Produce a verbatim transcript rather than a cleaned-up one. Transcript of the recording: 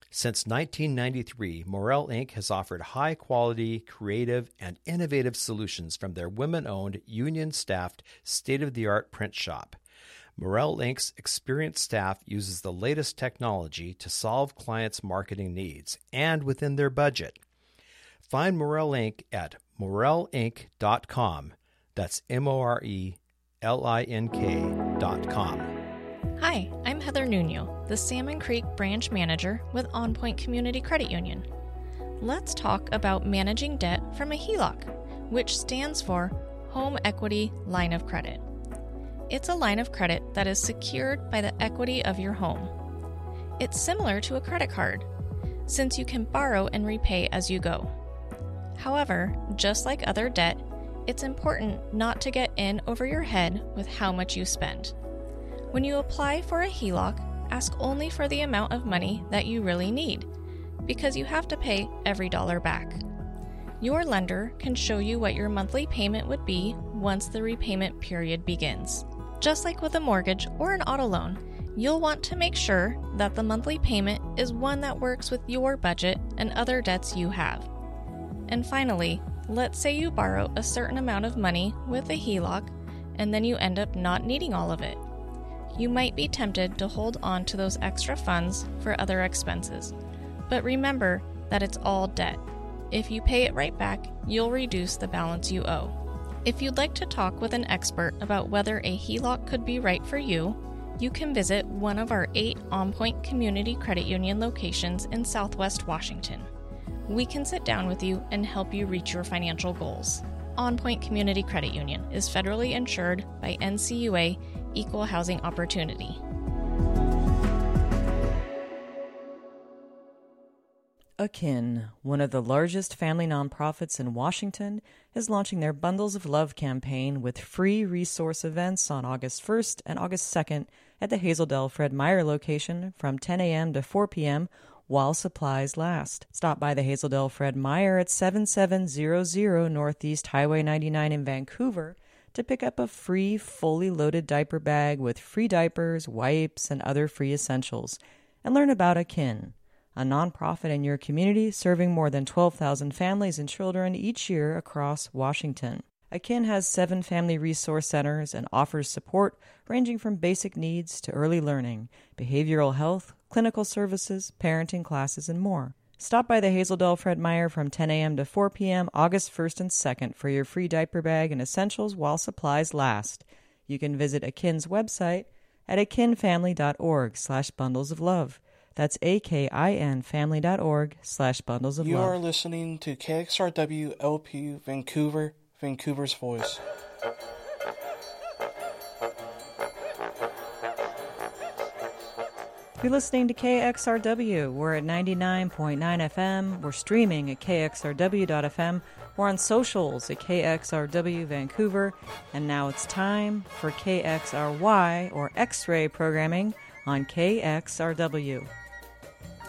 Since nineteen ninety-three, Morel Incorporated has offered high-quality, creative, and innovative solutions from their women-owned, union-staffed, state-of-the-art print shop. Morel Incorporated's experienced staff uses the latest technology to solve clients' marketing needs and within their budget. Find Morel Incorporated at morel inc dot com. That's M O R E L I N K dot com. Hi, I'm Heather Nuno, the Salmon Creek Branch Manager with On Point Community Credit Union. Let's talk about managing debt from a H E L O C, which stands for Home Equity Line of Credit. It's a line of credit that is secured by the equity of your home. It's similar to a credit card, since you can borrow and repay as you go. However, just like other debt, it's important not to get in over your head with how much you spend. When you apply for a H E L O C, ask only for the amount of money that you really need, because you have to pay every dollar back. Your lender can show you what your monthly payment would be once the repayment period begins. Just like with a mortgage or an auto loan, you'll want to make sure that the monthly payment is one that works with your budget and other debts you have. And finally, let's say you borrow a certain amount of money with a H E L O C and then you end up not needing all of it. You might be tempted to hold on to those extra funds for other expenses, but remember that it's all debt. If you pay it right back, you'll reduce the balance you owe. If you'd like to talk with an expert about whether a H E L O C could be right for you, you can visit one of our eight On Point Community Credit Union locations in Southwest Washington. We can sit down with you and help you reach your financial goals. On Point Community Credit Union is federally insured by N C U A Equal Housing Opportunity. Akin, one of the largest family nonprofits in Washington, is launching their Bundles of Love campaign with free resource events on August first and August second at the Hazel Dell Fred Meyer location from ten a.m. to four p.m. while supplies last. Stop by the Hazel Dell Fred Meyer at seventy-seven hundred Northeast Highway ninety-nine in Vancouver to pick up a free, fully loaded diaper bag with free diapers, wipes, and other free essentials, and learn about Akin, a nonprofit in your community serving more than twelve thousand families and children each year across Washington. Akin has seven family resource centers and offers support ranging from basic needs to early learning, behavioral health, clinical services, parenting classes, and more. Stop by the Hazel Dell Fred Meyer from ten a.m. to four p.m. August first and second for your free diaper bag and essentials while supplies last. You can visit Akin's website at akinfamily.org slash bundles of love. That's A-K-I-N family.org slash bundles of you love. You are listening to K X R W L P Vancouver, Vancouver's Voice. You're listening to K X R W. We're at ninety-nine point nine F M. We're streaming at K X R W dot F M. We're on socials at K X R W Vancouver. And now it's time for K X R Y, or X-ray programming, on K X R W.